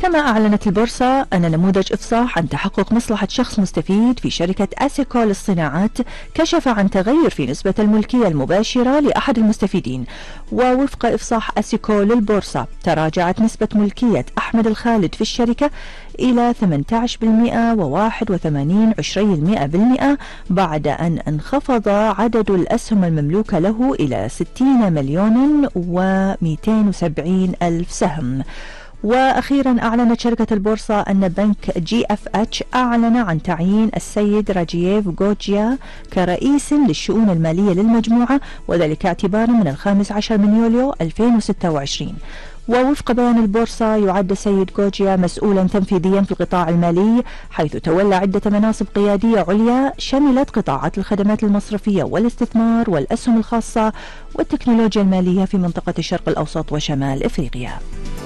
كما أعلنت البورصة أن نموذج إفصاح عن تحقق مصلحة شخص مستفيد في شركة أسيكو للصناعات كشف عن تغير في نسبة الملكية المباشرة لأحد المستفيدين. ووفق إفصاح أسيكو للبورصة تراجعت نسبة ملكية أحمد الخالد في الشركة إلى 18% و81% بعد أن انخفض عدد الأسهم المملوكة له إلى 60,270,000 سهم. وأخيرا أعلنت شركة البورصة أن بنك GFH أعلن عن تعيين السيد راجييف غوجيا كرئيس للشؤون المالية للمجموعة، وذلك اعتبارا من 15 من يوليو 2026. ووفق بيان البورصة يعد السيد غوجيا مسؤولا تنفيذيا في القطاع المالي، حيث تولى عدة مناصب قيادية عليا شملت قطاعات الخدمات المصرفية والاستثمار والأسهم الخاصة والتكنولوجيا المالية في منطقة الشرق الأوسط وشمال إفريقيا.